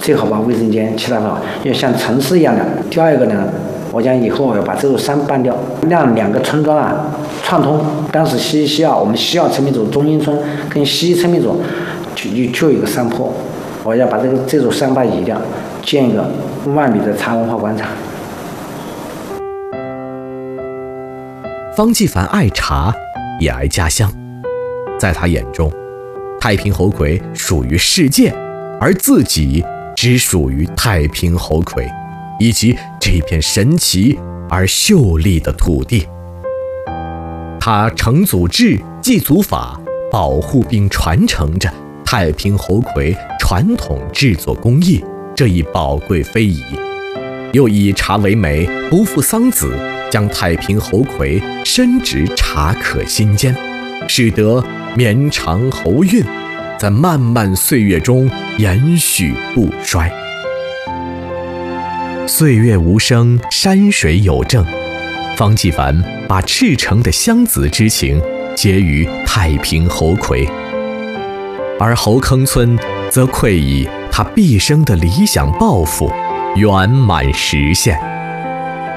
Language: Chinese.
最好把卫生间其他好，要像城市一样的。第二个呢，我讲以后我要把这座山搬掉，让2个村庄啊串通。当时西澳我们西澳村民组中心村跟西村民组就有一个山坡，我要把这座山移掉，建一个万里的茶文化广场。 方济凡爱茶，也爱家乡。在他眼中，太平猴魁属于世界，而自己只属于太平猴魁以及这片神奇而秀丽的土地。他承祖制，继祖法，保护并传承着太平猴魁传统制作工艺这一宝贵非遗，又以茶为媒，不负桑梓，将太平猴魁深植茶客心间，使得绵长猴韵在漫漫岁月中延续不衰。岁月无声，山水有证。方济凡把赤诚的乡子之情结于太平猴魁，而猴坑村则愧以他毕生的理想抱负圆满实现。